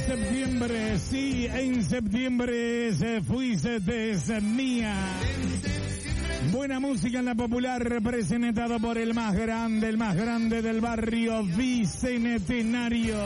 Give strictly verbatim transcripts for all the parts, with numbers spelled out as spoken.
septiembre, sí, en septiembre se fuiste mía. Buena música en la popular, presentado por el más grande, el más grande del barrio bicentenario.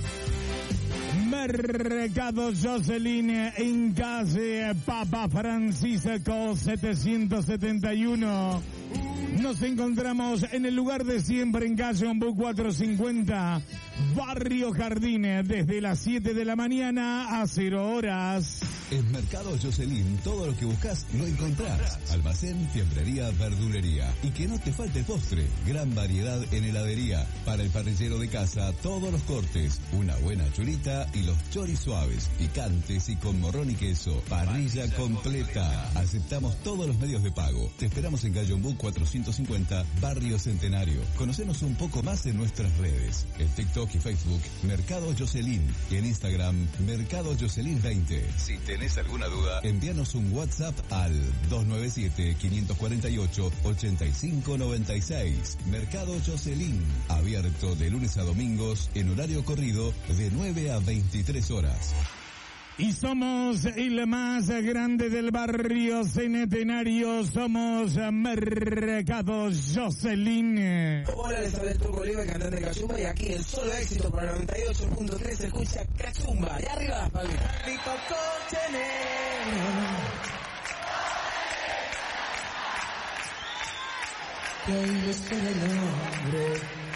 Mercado Jocelyn en calle Papa Francisco setecientos setenta y uno. Nos encontramos en el lugar de siempre en calle Ombú cuatrocientos cincuenta, Barrio Jardines, desde las siete de la mañana a cero horas. En Mercado Jocelyn, todo lo que buscas lo encontrás. Almacén, fiambrería, verdulería. Y que no te falte postre. Gran variedad en heladería. Para el parrillero de casa, todos los cortes. Una buena churita y los choris suaves, picantes y con morrón y queso. Parrilla completa. Aceptamos todos los medios de pago. Te esperamos en calle Ombú cuatrocientos cincuenta, Barrio Centenario. Conocenos un poco más en nuestras redes. En TikTok y Facebook, Mercado Jocelyn. Y en Instagram, Mercado Jocelyn veinte. Si tenés alguna duda, envíanos un WhatsApp al dos nueve siete, cinco cuatro ocho, ocho cinco nueve seis. Mercado Jocelyn, abierto de lunes a domingos en horario corrido de nueve a veintitrés horas. Y somos el más grande del barrio centenario, somos Mercado Jocelyn. Hola, les habla el Turco Oliva, cantante de Cachumba, y aquí el solo éxito para noventa y ocho punto tres se escucha Cachumba. Y arriba, palmita. Mi cocote negro. Que hoy es el hombre